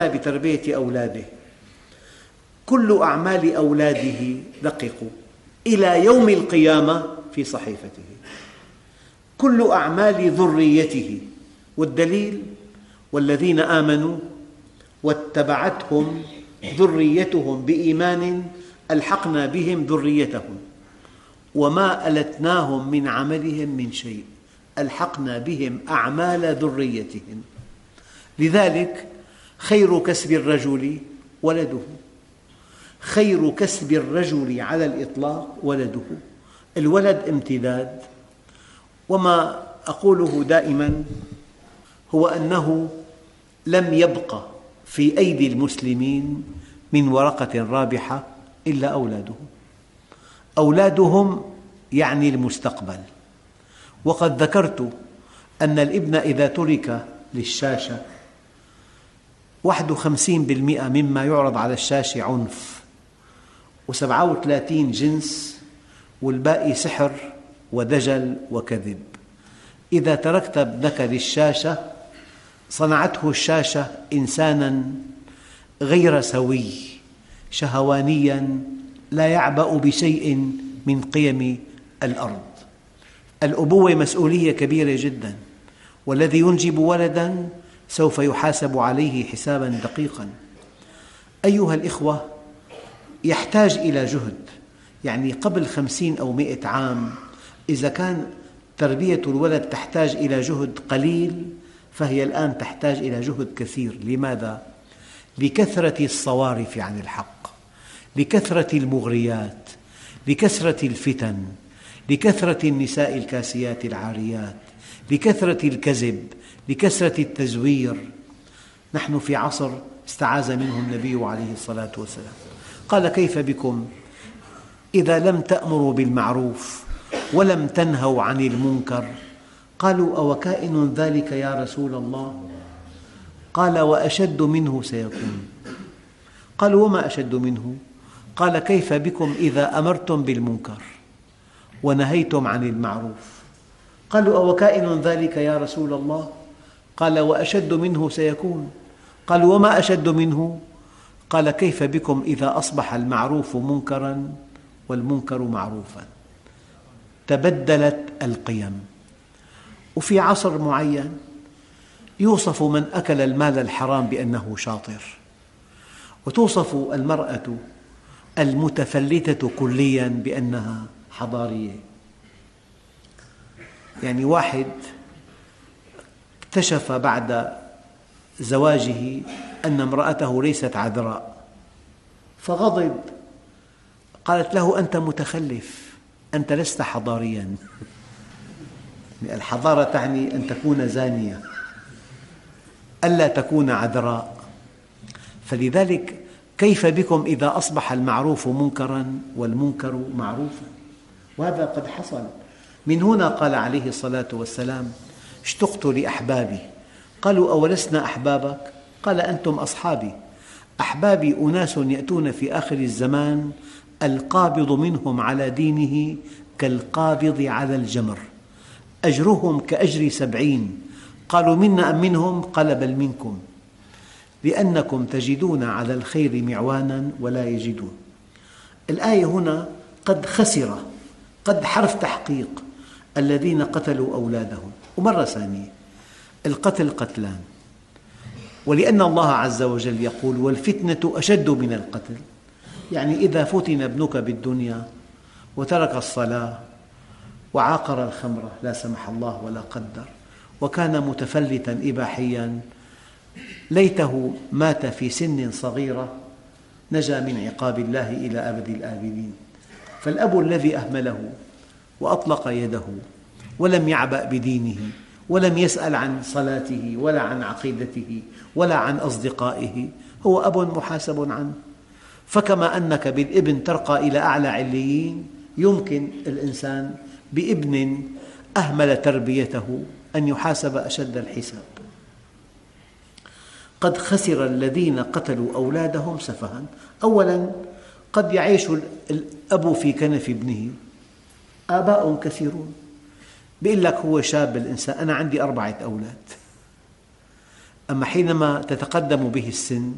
بتربية أولاده. كل أعمال أولاده دققوا إلى يوم القيامة في صحيفته، كل أعمال ذريته، والدليل: والذين آمنوا واتبعتهم ذريتهم بإيمان ألحقنا بهم ذريتهم وما ألتناهم من عملهم من شيء، ألحقنا بهم أعمال ذريتهم. لذلك خير كسب الرجل ولده، خير كسب الرجل على الإطلاق ولده. الولد امتداد. وما أقوله دائما هو أنه لم يبق في أيدي المسلمين من ورقة رابحة إلا أولادهم. أولادهم يعني المستقبل. وقد ذكرت أن الابن إذا ترك للشاشة 51% مما يعرض على الشاشة عنف، و37 جنس، والباقي سحر ودجل وكذب. إذا تركت ابنك للشاشة صنعته الشاشة إنساناً غير سوي، شهوانياً لا يعبأ بشيء من قيم الأرض. الأبوة مسؤولية كبيرة جداً، والذي ينجب ولداً سوف يحاسب عليه حساباً دقيقاً. أيها الإخوة، يحتاج إلى جهد. يعني قبل 50 أو 100 عام إذا كان تربية الولد تحتاج إلى جهد قليل، فهي الآن تحتاج إلى جهد كثير. لماذا؟ لكثرة الصوارف عن الحق، لكثرة المغريات، لكثرة الفتن، لكثرة النساء الكاسيات العاريات، لكثرة الكذب، لكثرة التزوير. نحن في عصر استعاذ منه النبي عليه الصلاة والسلام، قال: كيف بكم إذا لم تأمروا بالمعروف ولم تنهوا عن المنكر؟ قالوا: أوكائن ذلك يا رسول الله؟ قال: وأشد منه سيكون. قالوا: وما أشد منه؟ قال: كيف بكم إذا أمرتم بالمنكر ونهيتم عن المعروف؟ قالوا: أوكائن ذلك يا رسول الله؟ قال: وأشد منه سيكون. قالوا: وما أشد منه؟ قال: كيف بكم إذا أصبح المعروف منكراً والمنكر معروفاً؟ تبدلت القيم. وفي عصر معين يوصف من أكل المال الحرام بأنه شاطر، وتوصف المرأة المتفلتة كلياً بأنها حضارية. يعني واحد اكتشف بعد زواجه أن امرأته ليست عذراء فغضب. قالت له: أنت متخلف، أنت لست حضارياً. الحضارة تعني أن تكون زانية، ألا تكون عذراء. فلذلك كيف بكم إذا أصبح المعروف منكراً والمنكر معروفاً؟ وهذا قد حصل. من هنا قال عليه الصلاة والسلام: اشتقت لأحبابي. قالوا: أولسنا أحبابك؟ قال: أنتم أصحابي. أحبابي أناس يأتون في آخر الزمان القابض منهم على دينه كالقابض على الجمر، أجرهم كأجر 70. قالوا: منا أم منهم؟ قال: بل منكم، لأنكم تجدون على الخير معوانا ولا يجدون. الآية هنا قد خسر، قد حرف تحقيق، الذين قتلوا أولادهم. ومرة ثانية، القتل قتلان، ولأن الله عز وجل يقول: والفتنة أشد من القتل. يعني إذا فتن ابنك بالدنيا وترك الصلاة وعاقر الخمر لا سمح الله ولا قدر، وكان متفلتا إباحيا، ليته مات في سن صغيرة نجا من عقاب الله إلى أبد الآبدين. فالأب الذي أهمله وأطلق يده ولم يعبأ بدينه ولم يسأل عن صلاته ولا عن عقيدته ولا عن أصدقائه هو أب محاسب عنه. فكما أنك بالابن ترقى إلى أعلى عليين، يمكن الإنسان بابن أهمل تربيته أن يحاسب أشد الحساب. قد خسر الذين قتلوا أولادهم سفها. أولاً، قد يعيش الأب في كنف ابنه. آباء كثيرون يقول لك هو شاب الإنسان، أنا عندي 4 أولاد، أما حينما تتقدم به السن